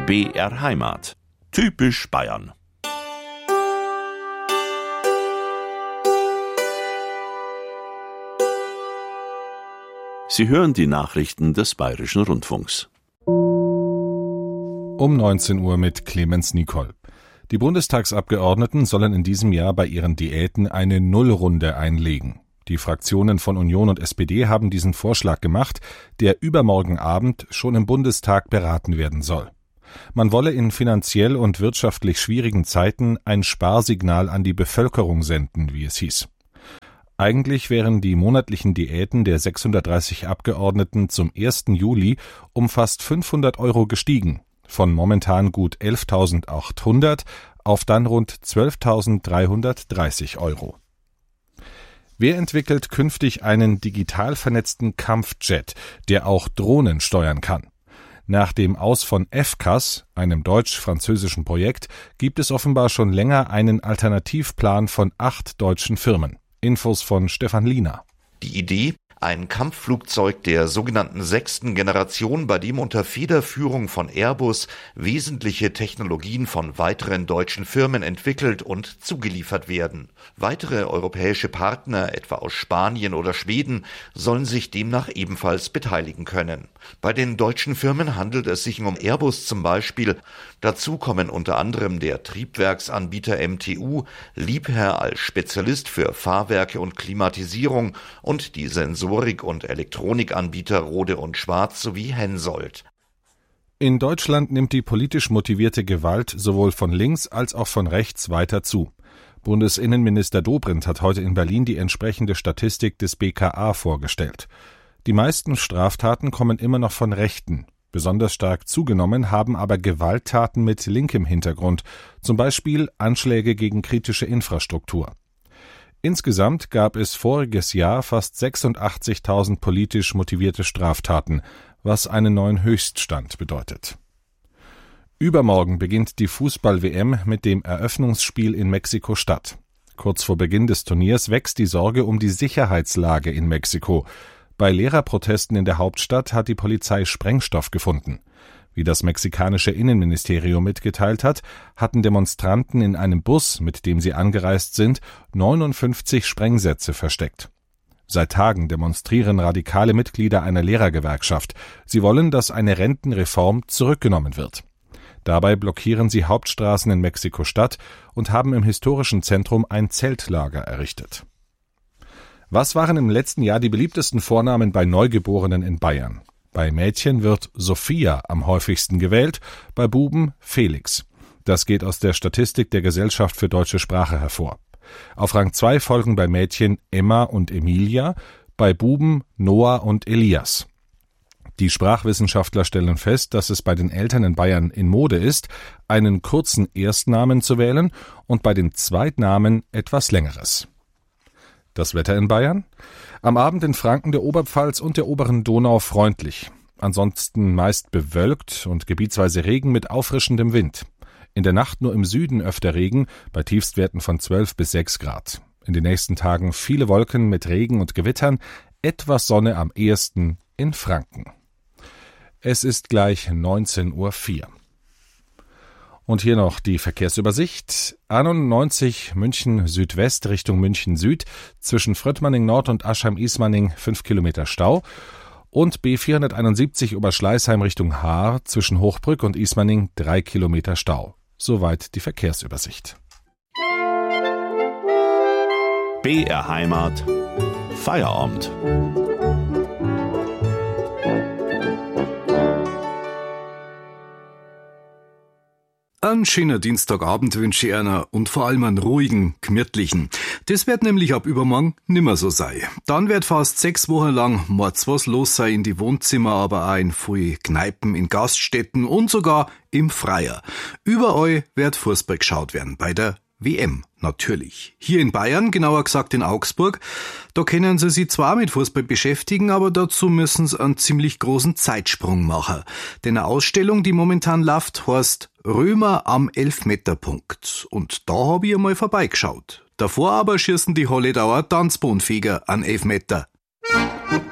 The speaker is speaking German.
BR Heimat. Typisch Bayern. Sie hören die Nachrichten des Bayerischen Rundfunks. Um 19 Uhr mit Clemens Nicol. Die Bundestagsabgeordneten sollen in diesem Jahr bei ihren Diäten eine Nullrunde einlegen. Die Fraktionen von Union und SPD haben diesen Vorschlag gemacht, der übermorgen Abend schon im Bundestag beraten werden soll. Man wolle in finanziell und wirtschaftlich schwierigen Zeiten ein Sparsignal an die Bevölkerung senden, wie es hieß. Eigentlich wären die monatlichen Diäten der 630 Abgeordneten zum 1. Juli um fast 500 € gestiegen, von momentan gut 11.800 auf dann rund 12.330 €. Wer entwickelt künftig einen digital vernetzten Kampfjet, der auch Drohnen steuern kann? Nach dem Aus von FCAS, einem deutsch-französischen Projekt, gibt es offenbar schon länger einen Alternativplan von 8 deutschen Firmen. Infos von Stefan Liener. Die Idee? Ein Kampfflugzeug der sogenannten 6. Generation, bei dem unter Federführung von Airbus wesentliche Technologien von weiteren deutschen Firmen entwickelt und zugeliefert werden. Weitere europäische Partner, etwa aus Spanien oder Schweden, sollen sich demnach ebenfalls beteiligen können. Bei den deutschen Firmen handelt es sich um Airbus zum Beispiel. Dazu kommen unter anderem der Triebwerksanbieter MTU, Liebherr als Spezialist für Fahrwerke und Klimatisierung und die Sensorik- und Elektronikanbieter Rohde und Schwarz sowie Hensoldt. In Deutschland nimmt die politisch motivierte Gewalt sowohl von links als auch von rechts weiter zu. Bundesinnenminister Dobrindt hat heute in Berlin die entsprechende Statistik des BKA vorgestellt. Die meisten Straftaten kommen immer noch von Rechten. Besonders stark zugenommen haben aber Gewalttaten mit linkem Hintergrund, zum Beispiel Anschläge gegen kritische Infrastruktur. Insgesamt gab es voriges Jahr fast 86.000 politisch motivierte Straftaten, was einen neuen Höchststand bedeutet. Übermorgen beginnt die Fußball-WM mit dem Eröffnungsspiel in Mexiko-Stadt. Kurz vor Beginn des Turniers wächst die Sorge um die Sicherheitslage in Mexiko. Bei Lehrerprotesten in der Hauptstadt hat die Polizei Sprengstoff gefunden. Wie das mexikanische Innenministerium mitgeteilt hat, hatten Demonstranten in einem Bus, mit dem sie angereist sind, 59 Sprengsätze versteckt. Seit Tagen demonstrieren radikale Mitglieder einer Lehrergewerkschaft. Sie wollen, dass eine Rentenreform zurückgenommen wird. Dabei blockieren sie Hauptstraßen in Mexiko-Stadt und haben im historischen Zentrum ein Zeltlager errichtet. Was waren im letzten Jahr die beliebtesten Vornamen bei Neugeborenen in Bayern? Bei Mädchen wird Sophia am häufigsten gewählt, bei Buben Felix. Das geht aus der Statistik der Gesellschaft für deutsche Sprache hervor. Auf Rang 2 folgen bei Mädchen Emma und Emilia, bei Buben Noah und Elias. Die Sprachwissenschaftler stellen fest, dass es bei den Eltern in Bayern in Mode ist, einen kurzen Erstnamen zu wählen und bei den Zweitnamen etwas Längeres. Das Wetter in Bayern? Am Abend in Franken, der Oberpfalz und der oberen Donau freundlich. Ansonsten meist bewölkt und gebietsweise Regen mit auffrischendem Wind. In der Nacht nur im Süden öfter Regen, bei Tiefstwerten von 12 bis 6 Grad. In den nächsten Tagen viele Wolken mit Regen und Gewittern, etwas Sonne am ehesten in Franken. Es ist gleich 19.04 Uhr. Und hier noch die Verkehrsübersicht. A99 München Südwest Richtung München Süd, zwischen Fröttmanning Nord und Aschheim-Ismaning 5 Kilometer Stau. Und B471 Oberschleißheim Richtung Haar, zwischen Hochbrück und Ismaning 3 Kilometer Stau. Soweit die Verkehrsübersicht. BR Heimat. Feierabend. Einen schönen Dienstagabend wünsche ich einer und vor allem einen ruhigen, gemütlichen. Das wird nämlich ab übermorgen nimmer so sein. Dann wird fast 6 Wochen lang mords was los sein in die Wohnzimmer, aber auch in vielen Kneipen, in Gaststätten und sogar im Freier. Überall wird Fußball geschaut werden, bei der WM natürlich. Hier in Bayern, genauer gesagt in Augsburg, da können sie sich zwar mit Fußball beschäftigen, aber dazu müssen sie einen ziemlich großen Zeitsprung machen. Denn eine Ausstellung, die momentan läuft, heißt Römer am Elfmeterpunkt. Und da habe ich einmal vorbeigeschaut. Davor aber schießen die Holledauer Tanzbohnfeger an Elfmeter.